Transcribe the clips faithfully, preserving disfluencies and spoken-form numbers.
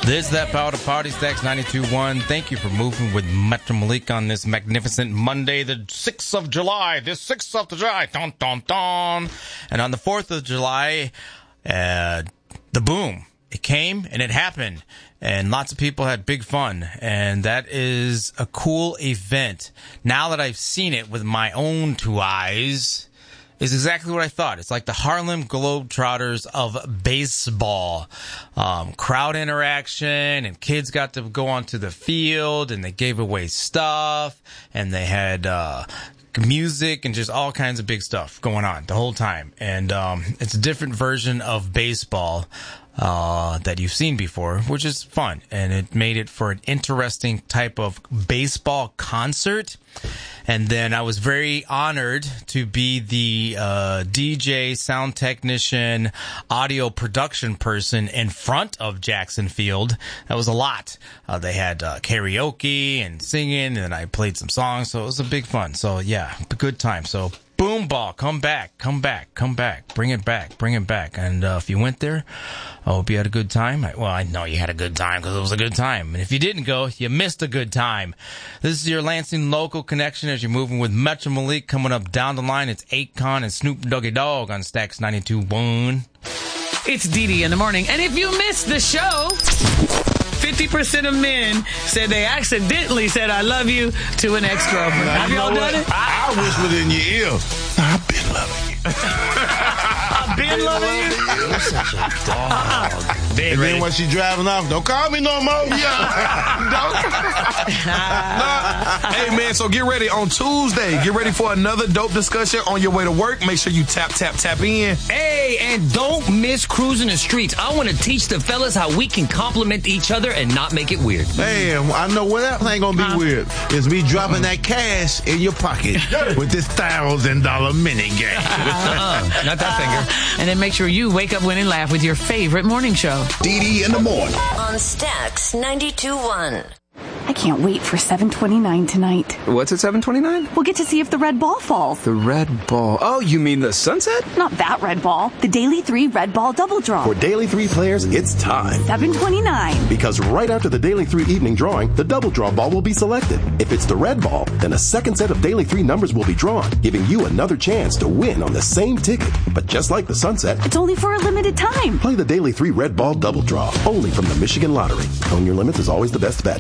This is That Power to Party, Stacks ninety-two point one. Thank you for moving with Metro Malik on this magnificent Monday, the sixth of July. This sixth of July. Dun, dun, dun. And on the fourth of July, uh, the boom. It came and it happened. And lots of people had big fun. And that is a cool event. Now that I've seen it with my own two eyes, is exactly what I thought. It's like the Harlem Globetrotters of baseball. Um, crowd interaction, and kids got to go onto the field, and they gave away stuff, and they had uh music and just all kinds of big stuff going on the whole time. And um it's a different version of baseball uh that you've seen before, which is fun, and it made it for an interesting type of baseball concert. And then I was very honored to be the uh D J, sound technician, audio production person in front of Jackson Field. That was a lot. Uh, they had uh, karaoke and singing, and I played some songs, so it was a big fun. So yeah, a good time. So Boom Ball, come back, come back, come back, bring it back, bring it back. And uh, if you went there, I hope you had a good time. I, well, I know you had a good time because it was a good time. And if you didn't go, you missed a good time. This is your Lansing local connection as you're moving with Metro Malik. Coming up down the line, it's Akon and Snoop Doggy Dogg on Stacks ninety-two point one. It's Dee Dee in the morning. And if you missed the show, fifty percent of men said they accidentally said I love you to an ex-girlfriend. Have y'all done it? I, I whispered in your ear, I've been loving you. I've been loving you? You're such a dog. And then when she driving off, don't call me no more. Yeah. Nah. Hey, man, so get ready on Tuesday. Get ready for another dope discussion on your way to work. Make sure you tap, tap, tap in. Hey, and don't miss Cruising the Streets. I want to teach the fellas how we can compliment each other and not make it weird. Man, I know what else ain't gonna be huh? weird. It's me dropping that cash in your pocket with this thousand dollar mini game. uh-uh, not that finger. And then make sure you wake up, win, and laugh with your favorite morning show. Dee Dee in the morning. On Stacks ninety-two point one. I can't wait for seven twenty-nine tonight. What's at seven twenty-nine? We'll get to see if the red ball falls. The red ball. Oh, you mean the sunset? Not that red ball. The Daily three Red Ball Double Draw. For Daily three players, it's time. seven twenty-nine. Because right after the Daily three evening drawing, the Double Draw ball will be selected. If it's the red ball, then a second set of Daily three numbers will be drawn, giving you another chance to win on the same ticket. But just like the sunset, it's only for a limited time. Play the Daily three Red Ball Double Draw, only from the Michigan Lottery. Own your limits is always the best bet.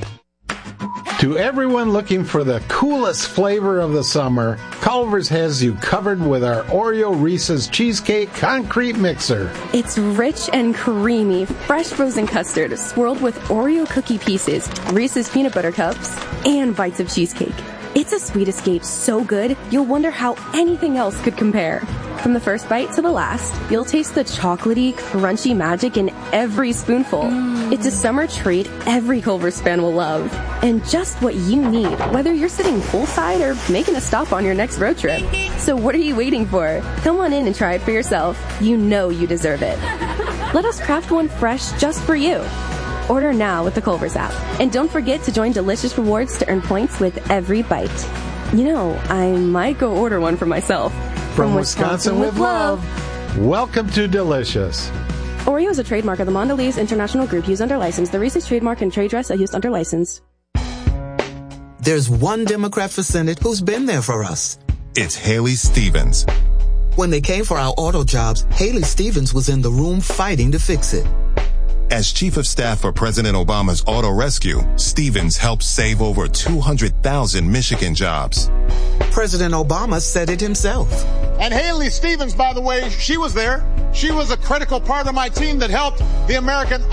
To everyone looking for the coolest flavor of the summer, Culver's has you covered with our Oreo Reese's Cheesecake Concrete Mixer. It's rich and creamy, fresh frozen custard swirled with Oreo cookie pieces, Reese's peanut butter cups, and bites of cheesecake. It's a sweet escape so good, you'll wonder how anything else could compare. From the first bite to the last, you'll taste the chocolatey, crunchy magic in every spoonful. Mm. It's a summer treat every Culver's fan will love. And just what you need, whether you're sitting poolside or making a stop on your next road trip. So what are you waiting for? Come on in and try it for yourself. You know you deserve it. Let us craft one fresh just for you. Order now with the Culver's app. And don't forget to join Delicious Rewards to earn points with every bite. You know, I might go order one for myself. From, From Wisconsin, Wisconsin with love. Welcome to Delicious. Oreo is a trademark of the Mondelez International Group used under license. The Reese's trademark and trade dress are used under license. There's one Democrat for Senate who's been there for us. It's Haley Stevens. When they came for our auto jobs, Haley Stevens was in the room fighting to fix it. As Chief of Staff for President Obama's Auto Rescue, Stevens helped save over two hundred thousand Michigan jobs. President Obama said it himself. And Haley Stevens, by the way, she was there. She was a critical part of my team that helped the American